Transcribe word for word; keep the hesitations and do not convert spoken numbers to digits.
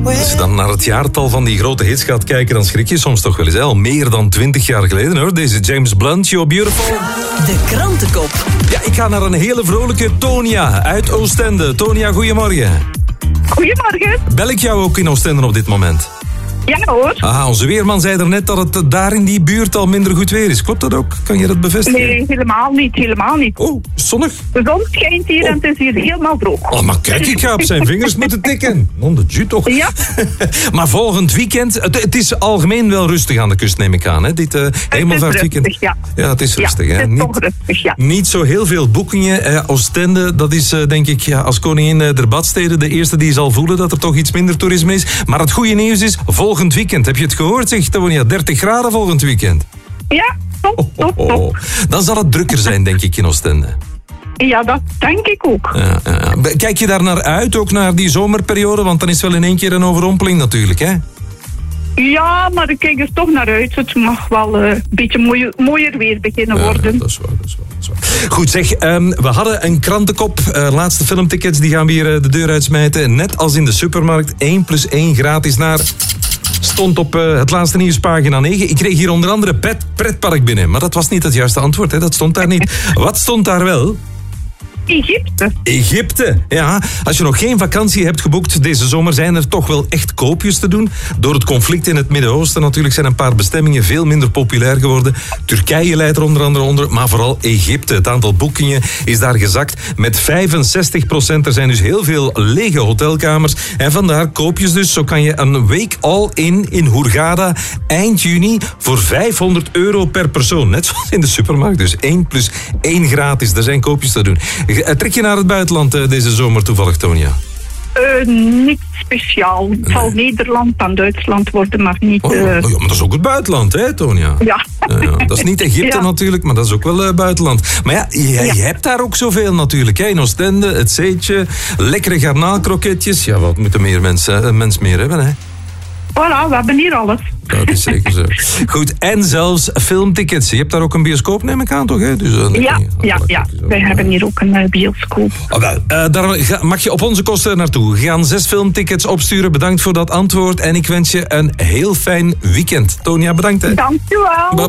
Als je dan naar het jaartal van die grote hits gaat kijken, dan schrik je soms toch wel eens. Hè? Al meer dan twintig jaar geleden hoor. Deze James Blunt, You're Beautiful. De krantenkop. Ja, ik ga naar een hele vrolijke Tonia uit Oostende. Tonia, goedemorgen. Goedemorgen. Bel ik jou ook in Oostende op dit moment? Ja hoor. Ah, onze weerman zei er net dat het daar in die buurt al minder goed weer is. Klopt dat ook? Kan je dat bevestigen? Nee, helemaal niet, helemaal niet. Oh, zonnig? De zon schijnt hier Oh. en het is hier helemaal droog. Oh, maar kijk, ik ga op zijn vingers moeten tikken. Non de jus toch? Ja. Maar volgend weekend, het, het is algemeen wel rustig aan de kust, neem ik aan. Hè? Dit uh, hemelvaartweekend. Rustig, ja. Ja, het is rustig. Ja, hè? het is Niet, toch rustig, ja. niet zo heel veel boekingen. Eh, Oostende, dat is uh, denk ik ja, als koningin uh, der badsteden de eerste die zal voelen dat er toch iets minder toerisme is. Maar het goede nieuws is, volgend weekend, heb je het gehoord, zeg Tonia, dertig graden volgend weekend. Ja, top, Oh, top, oh, top. oh. Dan zal het drukker zijn, denk ik, in Oostende. Ja, dat denk ik ook. Ja, ja. Kijk je daar naar uit, ook naar die zomerperiode? Want dan is wel in één keer een overrompeling natuurlijk, hè? Ja, maar ik kijk er toch naar uit. Het mag wel uh, een beetje mooier, mooier weer beginnen worden. Ja, dat is waar, dat is waar, dat is waar. Goed zeg, um, we hadden een krantenkop. Uh, laatste filmtickets, die gaan we hier uh, de deur uitsmijten. Net als in de supermarkt, één plus één gratis naar... Stond op uh, het laatste nieuws, pagina negen. Ik kreeg hier onder andere pret, pretpark binnen. Maar dat was niet het juiste antwoord, hè? Dat stond daar niet. Wat stond daar wel? Egypte. Egypte, ja. Als je nog geen vakantie hebt geboekt deze zomer, zijn er toch wel echt koopjes te doen. Door het conflict in het Midden-Oosten natuurlijk zijn een paar bestemmingen veel minder populair geworden. Turkije leidt er onder andere onder, maar vooral Egypte. Het aantal boekingen is daar gezakt met vijfenzestig procent. Er zijn dus heel veel lege hotelkamers. En vandaar koopjes dus. Zo kan je een week all-in in Hurghada eind juni voor vijfhonderd euro per persoon. Net zoals in de supermarkt. Dus één plus één gratis. Er zijn koopjes te doen. Trek je naar het buitenland uh, deze zomer toevallig, Tonia? Uh, niet speciaal. Het zal Nederland en Duitsland worden, maar niet... Oh, Uh... oh, ja, maar dat is ook het buitenland, hè, Tonia? Ja. Ja, ja. Dat is niet Egypte Ja. natuurlijk, maar dat is ook wel uh, buitenland. Maar ja, jij Ja. hebt daar ook zoveel natuurlijk, hè? In Oostende, het zeetje, lekkere garnaalkroketjes. Ja, wat moeten meer mensen, uh, mens meer hebben, hè? Voilà, we hebben hier alles. Dat is zeker zo. Goed, en zelfs filmtickets. Je hebt daar ook een bioscoop, neem ik aan, toch? Hè? Dus, uh, Ja, je- ja, ja. Wij hebben hier ook een uh, bioscoop. Oh, wel, uh, daar ga- mag je op onze kosten naartoe. We gaan zes filmtickets opsturen. Bedankt voor dat antwoord. En ik wens je een heel fijn weekend. Tonia, bedankt. Hè. Dankjewel.